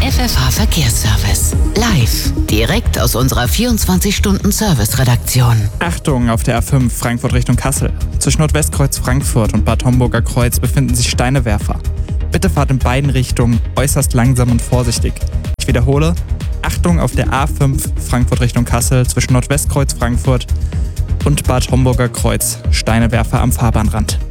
FFH Verkehrsservice. Live, direkt aus unserer 24-Stunden-Service-Redaktion. Achtung auf der A5 Frankfurt Richtung Kassel. Zwischen Nordwestkreuz Frankfurt und Bad Homburger Kreuz befinden sich Steinewerfer. Bitte fahrt in beiden Richtungen äußerst langsam und vorsichtig. Ich wiederhole, Achtung auf der A5 Frankfurt Richtung Kassel zwischen Nordwestkreuz Frankfurt und Bad Homburger Kreuz, Steinewerfer am Fahrbahnrand.